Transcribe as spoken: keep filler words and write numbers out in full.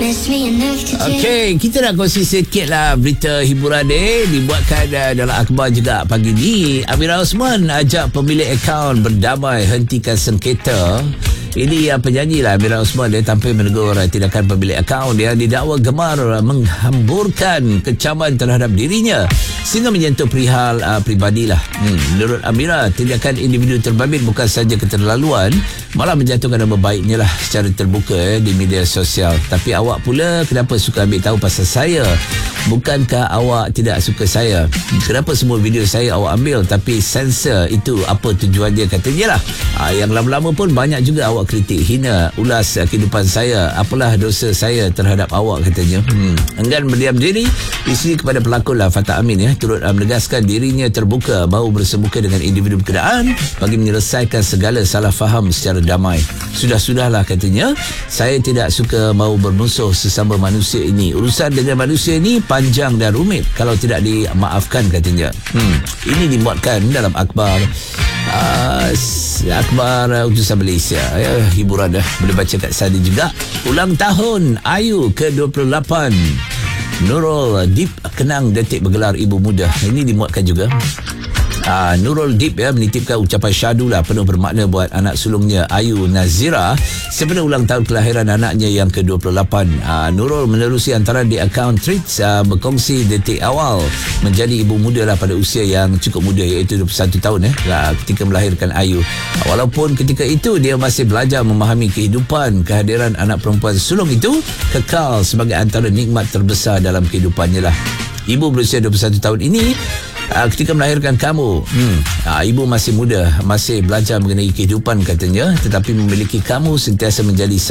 Okey, kita nak kongsi sikit lah berita hiburan ni dibuatkan uh, dalam akhbar juga pagi ni. Amira Osman ajak pemilik akaun berdamai hentikan sengketa. Ini yang penyanyi lah Amira Osman, dia tampil menegur tindakan pemilik akaun yang didakwa gemar menghamburkan kecaman terhadap dirinya sehingga menyentuh perihal uh, peribadi lah. Hmm, menurut Amira, tindakan individu terbabit bukan saja keterlaluan, malah menjatuhkan nama baiknya lah secara terbuka eh, di media sosial. Tapi awak pula kenapa suka ambil tahu pasal saya? Bukankah awak tidak suka saya? Kenapa semua video saya awak ambil tapi sensor? Itu apa tujuannya, katanya lah. Ha, yang lama-lama pun banyak juga awak kritik, hina, ulas uh, kehidupan saya. Apalah dosa saya terhadap awak, katanya. Hmm. Enggan berdiam diri, isteri kepada pelakon lah Fatah Amin ya, turut uh, menegaskan dirinya terbuka mahu bersemuka dengan individu berkenaan bagi menyelesaikan segala salah faham secara damai. Sudah-sudahlah, katanya, saya tidak suka mahu bermusuh sesama manusia ini. Urusan dengan manusia ini panjang dan rumit kalau tidak dimaafkan, katanya. Hmm. Ini dimuatkan dalam akhbar uh, akhbar uh, utusan Malaysia ya, hiburan dah boleh baca kat sana juga. Ulang tahun Ayu ke dua puluh lapan, Nurul Deep kenang detik bergelar ibu muda. Ini dimuatkan juga. Uh, Nurul Deep ya menitipkan ucapan syahdu lah penuh bermakna buat anak sulungnya Ayu Nazira sempena ulang tahun kelahiran anaknya yang ke dua puluh lapan. uh, Nurul menerusi antara di akaun Threads uh, berkongsi detik awal menjadi ibu muda lah pada usia yang cukup muda, iaitu dua puluh satu tahun eh, lah, ketika melahirkan Ayu. uh, Walaupun ketika itu dia masih belajar memahami kehidupan, kehadiran anak perempuan sulung itu kekal sebagai antara nikmat terbesar dalam kehidupannya lah. Ibu berusia dua puluh satu tahun ini Uh, ketika melahirkan kamu, hmm, uh, ibu masih muda, masih belajar mengenai kehidupan, katanya, tetapi memiliki kamu sentiasa menjadi